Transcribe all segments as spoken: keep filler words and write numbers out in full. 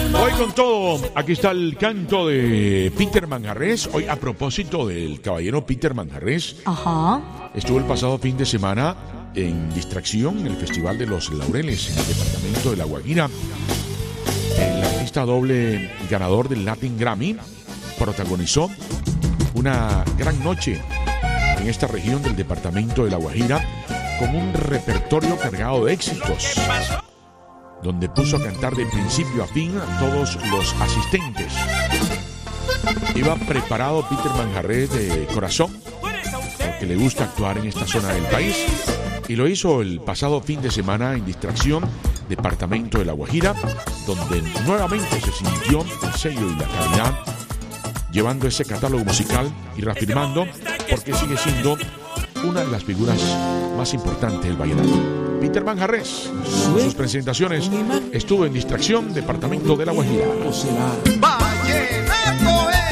Hoy con todo, aquí está el canto de Peter Manjarrés. Hoy a propósito del caballero Peter Manjarrés. Ajá. Estuvo el pasado fin de semana en Distracción, en el Festival de los Laureles, en el departamento de La Guajira. El artista doble ganador del Latin Grammy protagonizó una gran noche en esta región del departamento de La Guajira con un repertorio cargado de éxitos, donde puso a cantar de principio a fin a todos los asistentes. Iba preparado Peter Manjarrés de corazón, porque le gusta actuar en esta zona del país, y lo hizo el pasado fin de semana en Distracción, departamento de La Guajira, donde nuevamente se sintió el sello y la calidad, llevando ese catálogo musical y reafirmando porque sigue siendo una de las figuras más importantes del vallenato. Peter Manjarrés, en sus presentaciones, estuvo en Distracción, departamento de La Guajira. ¡Vallenato es!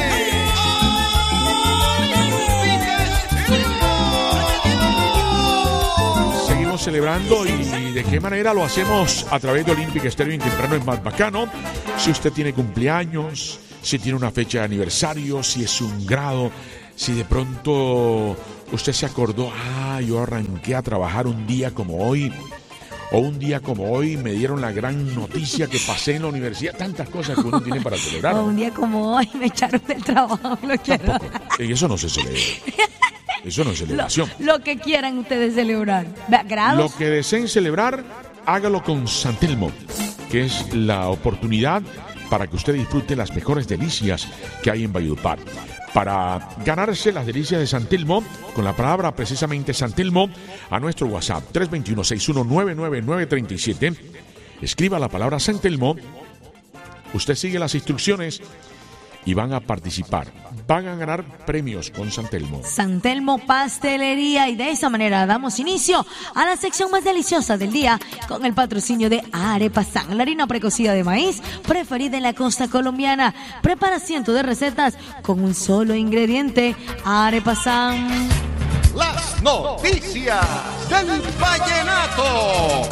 Seguimos celebrando, y de qué manera lo hacemos a través de Olympic Stereo. En temprano es más bacano. Si usted tiene cumpleaños, si tiene una fecha de aniversario, si es un grado, si de pronto usted se acordó, ah, yo arranqué a trabajar un día como hoy, o un día como hoy me dieron la gran noticia que pasé en la universidad, tantas cosas que uno tiene para celebrar. O un día como hoy me echaron del trabajo, lo quiero. Y eso no se celebra. Eso no es celebración. Lo, lo que quieran ustedes celebrar. ¿Grados? Lo que deseen celebrar, hágalo con San Telmo, que es la oportunidad para que usted disfrute las mejores delicias que hay en Valledupar. Para ganarse las delicias de San Telmo, con la palabra precisamente San Telmo, a nuestro WhatsApp tres dos uno, seis uno nueve nueve nueve tres siete, escriba la palabra San Telmo, usted sigue las instrucciones y van a participar. Van a ganar premios con San Telmo. San Telmo Pastelería, y de esa manera damos inicio a la sección más deliciosa del día con el patrocinio de Arepasán, la harina precocida de maíz preferida en la costa colombiana. Prepara cientos de recetas con un solo ingrediente. Arepasán. Las noticias del vallenato.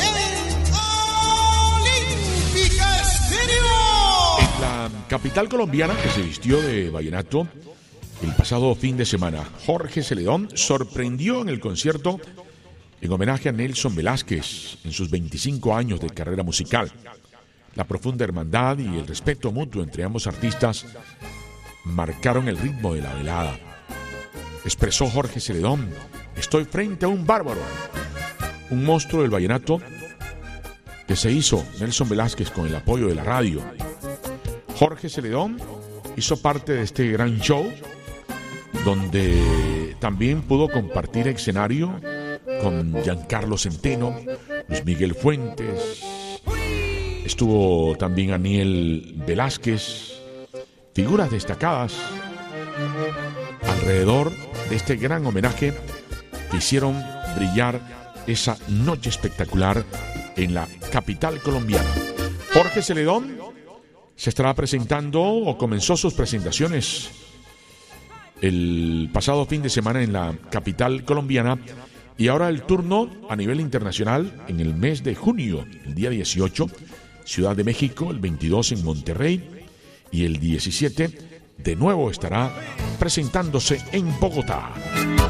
La capital colombiana, que se vistió de vallenato el pasado fin de semana, Jorge Celedón sorprendió en el concierto en homenaje a Nelson Velázquez en sus veinticinco años de carrera musical. La profunda hermandad y el respeto mutuo entre ambos artistas marcaron el ritmo de la velada. Expresó Jorge Celedón: estoy frente a un bárbaro, un monstruo del vallenato que se hizo Nelson Velázquez con el apoyo de la radio. Jorge Celedón hizo parte de este gran show, donde también pudo compartir escenario con Giancarlo Centeno, Luis Miguel Fuentes, estuvo también Aniel Velázquez, figuras destacadas alrededor de este gran homenaje que hicieron brillar esa noche espectacular en la capital colombiana. Jorge Celedón se estará presentando, o comenzó sus presentaciones el pasado fin de semana en la capital colombiana, y ahora el turno a nivel internacional en el mes de junio, el día dieciocho, Ciudad de México, el veintidós en Monterrey, y el diecisiete de nuevo estará presentándose en Bogotá.